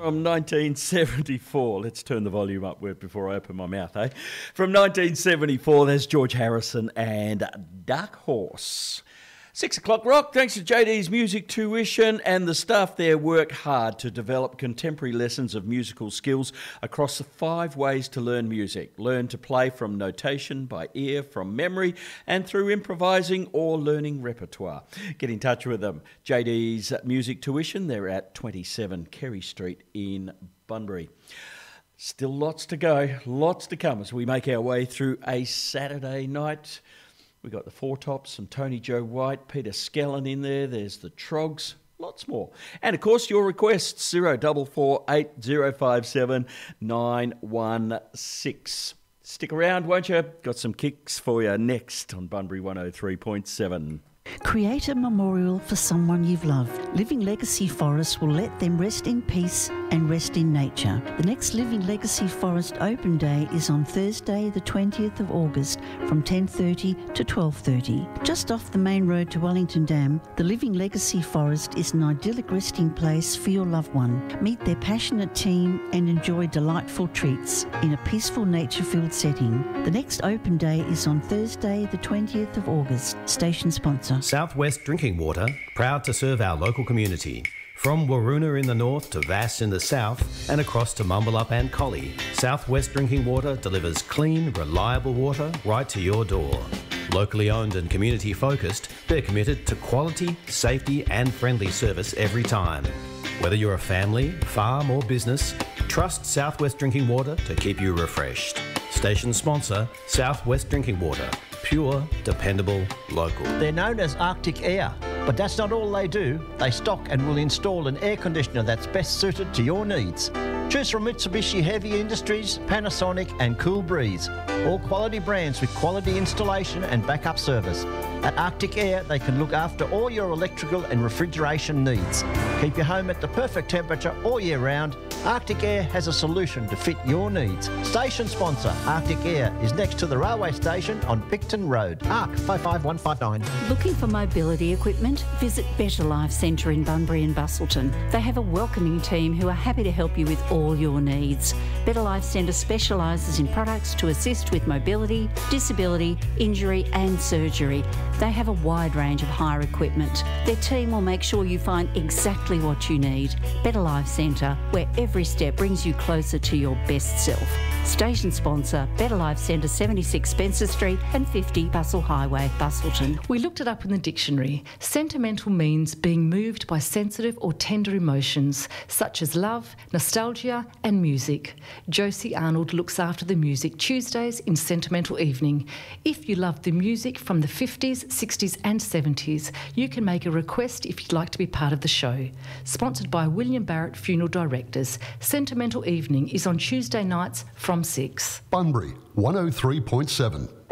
From 1974, let's turn the volume up before I open my mouth, eh? From 1974, there's George Harrison and Dark Horse. 6 o'clock rock, thanks to JD's Music Tuition and the staff there work hard to develop contemporary lessons of musical skills across the 5 ways to learn music. Learn to play from notation, by ear, from memory, and through improvising or learning repertoire. Get in touch with them. JD's Music Tuition, they're at 27 Kerry Street in Bunbury. Still lots to go, lots to come as we make our way through a Saturday night. We've got the Four Tops, some Tony Joe White, Peter Skellin in there. There's the Trogs, lots more. And, of course, your requests, 0448 916. Stick around, won't you? Got some kicks for you next on Bunbury 103.7. Create a memorial for someone you've loved. Living Legacy Forest will let them rest in peace and rest in nature. The next Living Legacy Forest Open Day is on Thursday, the 20th of August from 10:30 to 12:30. Just off the main road to Wellington Dam, the Living Legacy Forest is an idyllic resting place for your loved one. Meet their passionate team and enjoy delightful treats in a peaceful nature-filled setting. The next Open Day is on Thursday, the 20th of August. Station sponsor. Southwest Drinking Water, proud to serve our local community. From Waroona in the north to Vass in the south and across to Mumbalup and Collie, Southwest Drinking Water delivers clean, reliable water right to your door. Locally owned and community focused, they're committed to quality, safety and friendly service every time. Whether you're a family, farm or business, trust Southwest Drinking Water to keep you refreshed. Station sponsor, Southwest Drinking Water. Pure, dependable, local. They're known as Arctic Air, but that's not all they do. They stock and will install an air conditioner that's best suited to your needs. Choose from Mitsubishi Heavy Industries, Panasonic and Cool Breeze. All quality brands with quality installation and backup service. At Arctic Air, they can look after all your electrical and refrigeration needs. Keep your home at the perfect temperature all year round. Arctic Air has a solution to fit your needs. Station sponsor, Arctic Air, is next to the railway station on Picton Road. ARC 55159. Looking for mobility equipment? Visit Better Life Centre in Bunbury and Bustleton. They have a welcoming team who are happy to help you with all your needs. Better Life Centre specialises in products to assist with mobility, disability, injury and surgery. They have a wide range of hire equipment. Their team will make sure you find exactly what you need. Better Life Centre, where every step brings you closer to your best self. Station sponsor, Better Life Centre, 76 Spencer Street and 50 Bustle Highway, Bustleton. We looked it up in the dictionary. Sentimental means being moved by sensitive or tender emotions, such as love, nostalgia and music. Josie Arnold looks after the music Tuesdays in Sentimental Evening. If you love the music from the 50s, 60s and 70s, you can make a request if you'd like to be part of the show. Sponsored by William Barrett Funeral Directors. Sentimental Evening is on Tuesday nights from 6. Bunbury 103.7.